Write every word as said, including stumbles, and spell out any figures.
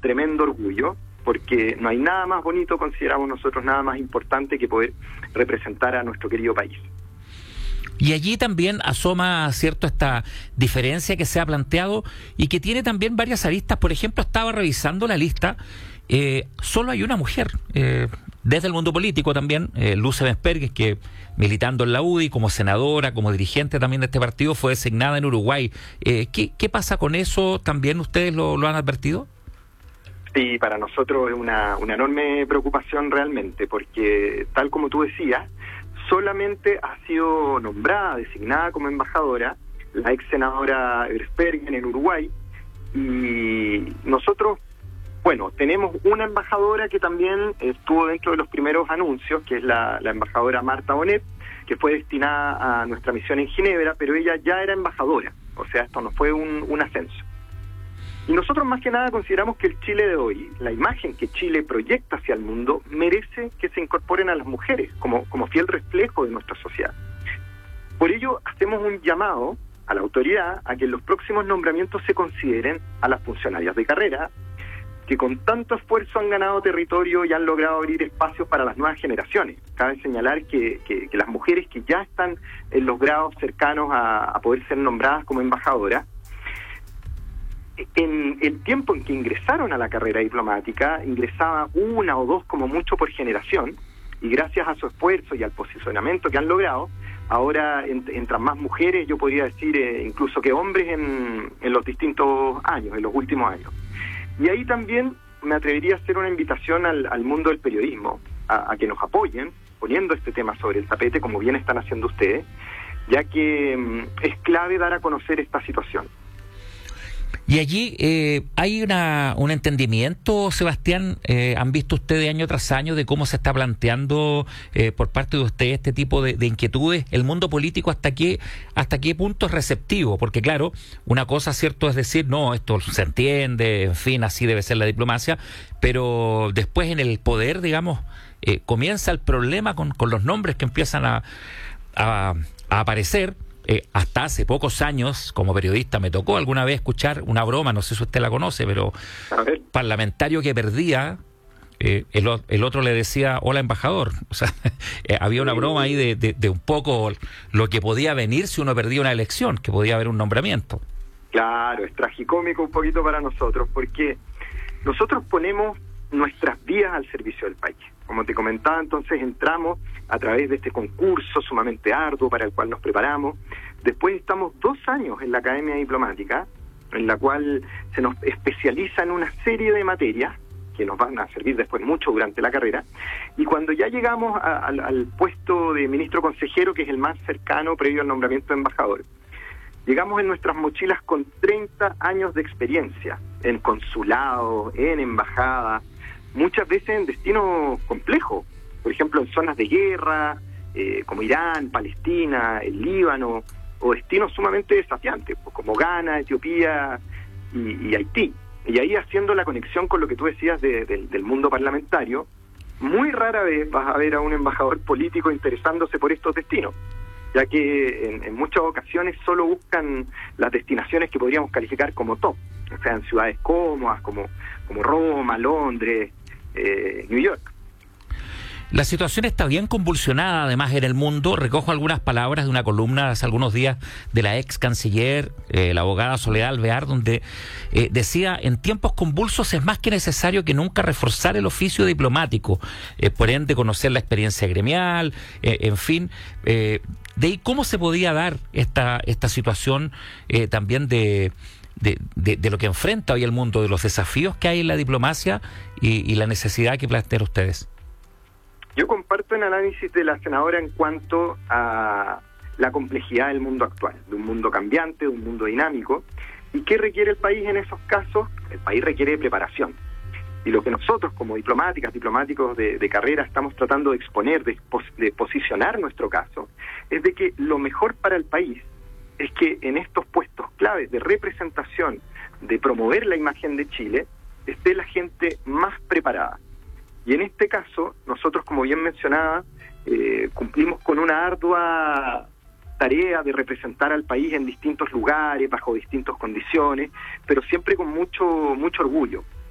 tremendo orgullo, porque no hay nada más bonito, consideramos nosotros, nada más importante que poder representar a nuestro querido país. Y allí también asoma, cierto, esta diferencia que se ha planteado y que tiene también varias aristas. Por ejemplo, estaba revisando la lista, eh, solo hay una mujer, eh, desde el mundo político también, eh, Luz Ebensperger, que militando en la U D I como senadora, como dirigente también de este partido, fue designada en Uruguay. Eh, ¿qué, ¿Qué pasa con eso? ¿También ustedes lo, lo han advertido? Sí, para nosotros es una, una enorme preocupación realmente, porque tal como tú decías, solamente ha sido nombrada, designada como embajadora la ex senadora Ebensperger en Uruguay, y nosotros, bueno, tenemos una embajadora que también estuvo dentro de los primeros anuncios, que es la, la embajadora Marta Bonet, que fue destinada a nuestra misión en Ginebra, pero ella ya era embajadora, o sea, esto no fue un, un ascenso. Y nosotros más que nada consideramos que el Chile de hoy, la imagen que Chile proyecta hacia el mundo, merece que se incorporen a las mujeres como, como fiel reflejo de nuestra sociedad. Por ello, hacemos un llamado a la autoridad a que en los próximos nombramientos se consideren a las funcionarias de carrera, que con tanto esfuerzo han ganado territorio y han logrado abrir espacios para las nuevas generaciones. Cabe señalar que, que, que las mujeres que ya están en los grados cercanos a, a poder ser nombradas como embajadoras, en el tiempo en que ingresaron a la carrera diplomática, ingresaba una o dos como mucho por generación, y gracias a su esfuerzo y al posicionamiento que han logrado, ahora ent- entran más mujeres, yo podría decir eh, incluso que hombres en, en los distintos años, en los últimos años. Y ahí también me atrevería a hacer una invitación al, al mundo del periodismo, a, a que nos apoyen, poniendo este tema sobre el tapete, como bien están haciendo ustedes, ya que mm, es clave dar a conocer esta situación. Y allí eh, hay una, un entendimiento, Sebastián, eh, han visto ustedes año tras año de cómo se está planteando eh, por parte de ustedes este tipo de, de inquietudes, el mundo político hasta qué, hasta qué punto es receptivo, porque claro, una cosa cierto es decir, no, esto se entiende, en fin, así debe ser la diplomacia, pero después en el poder, digamos, eh, comienza el problema con, con los nombres que empiezan a, a, a aparecer. Eh, hasta hace pocos años, como periodista, me tocó alguna vez escuchar una broma, no sé si usted la conoce, pero parlamentario que perdía, eh, el, el otro le decía, hola embajador. O sea, eh, había una broma ahí de, de, de un poco lo que podía venir si uno perdía una elección, que podía haber un nombramiento. Claro, es tragicómico un poquito para nosotros, porque nosotros ponemos nuestras vidas al servicio del país. Como te comentaba, entonces entramos a través de este concurso sumamente arduo para el cual nos preparamos. Después estamos dos años en la Academia Diplomática, en la cual se nos especializa en una serie de materias que nos van a servir después mucho durante la carrera. Y cuando ya llegamos a, al, al puesto de ministro consejero, que es el más cercano previo al nombramiento de embajador, llegamos en nuestras mochilas con treinta años de experiencia en consulado, en embajada, muchas veces en destinos complejos, por ejemplo en zonas de guerra, eh, como Irán, Palestina, el Líbano, o destinos sumamente desafiantes, pues, como Ghana, Etiopía y, y Haití. Y ahí, haciendo la conexión con lo que tú decías de, de, del mundo parlamentario, muy rara vez vas a ver a un embajador político interesándose por estos destinos, ya que en, en muchas ocasiones solo buscan las destinaciones que podríamos calificar como top, o sea, en ciudades cómodas como, como Roma, Londres, Eh, New York. La situación está bien convulsionada, además, en el mundo. Recojo algunas palabras de una columna hace algunos días de la ex canciller, eh, la abogada Soledad Alvear, donde eh, decía, en tiempos convulsos es más que necesario que nunca reforzar el oficio diplomático, eh, por ende conocer la experiencia gremial, eh, en fin. Eh, de ahí, ¿cómo se podía dar esta, esta situación eh, también de... De, de, de lo que enfrenta hoy el mundo, de los desafíos que hay en la diplomacia y, y la necesidad que plantean ustedes? Yo comparto el análisis de la senadora en cuanto a la complejidad del mundo actual, de un mundo cambiante, de un mundo dinámico. ¿Y qué requiere el país en esos casos? El país requiere preparación. Y lo que nosotros como diplomáticas, diplomáticos de, de carrera estamos tratando de exponer, de, de posicionar nuestro caso, es de que lo mejor para el país es que en estos puestos claves de representación, de promover la imagen de Chile, esté la gente más preparada. Y en este caso, nosotros, como bien mencionaba, eh, cumplimos con una ardua tarea de representar al país en distintos lugares, bajo distintas condiciones, pero siempre con mucho mucho orgullo.